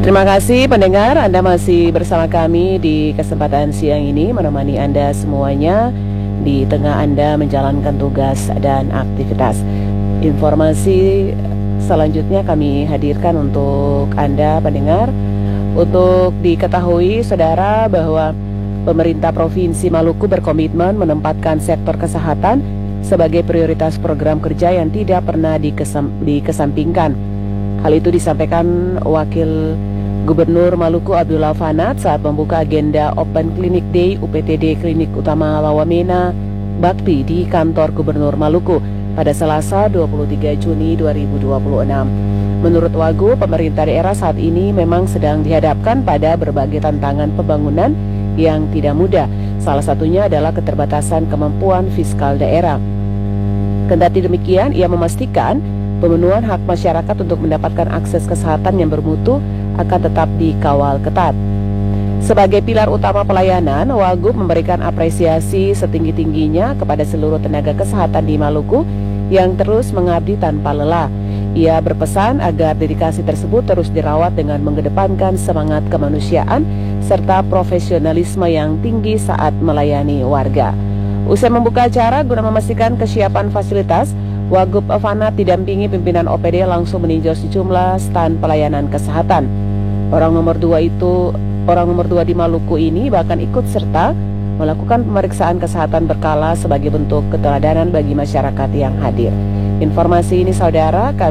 Terima kasih pendengar, Anda masih bersama kami di kesempatan siang ini, menemani Anda semuanya di tengah Anda menjalankan tugas dan aktivitas. Informasi selanjutnya kami hadirkan untuk Anda pendengar. Untuk diketahui saudara bahwa pemerintah Provinsi Maluku berkomitmen menempatkan sektor kesehatan sebagai prioritas program kerja yang tidak pernah dikesampingkan. Hal itu disampaikan Wakil Gubernur Maluku Abdullah Fanat saat membuka agenda Open Clinic Day UPTD Klinik Utama Lawamena Bakti di kantor Gubernur Maluku pada Selasa 23 Juni 2026. Menurut Wagub, pemerintah daerah saat ini memang sedang dihadapkan pada berbagai tantangan pembangunan yang tidak mudah. Salah satunya adalah keterbatasan kemampuan fiskal daerah. Kendati demikian, ia memastikan pemenuhan hak masyarakat untuk mendapatkan akses kesehatan yang bermutu akan tetap dikawal ketat. Sebagai pilar utama pelayanan, Wagub memberikan apresiasi setinggi-tingginya kepada seluruh tenaga kesehatan di Maluku yang terus mengabdi tanpa lelah. Ia berpesan agar dedikasi tersebut terus dirawat dengan mengedepankan semangat kemanusiaan serta profesionalisme yang tinggi saat melayani warga. Usai membuka acara guna memastikan kesiapan fasilitas, Wagub Fanat didampingi pimpinan OPD langsung meninjau sejumlah stan pelayanan kesehatan. Orang nomor dua di Maluku ini bahkan ikut serta melakukan pemeriksaan kesehatan berkala sebagai bentuk keteladanan bagi masyarakat yang hadir. Informasi ini saudara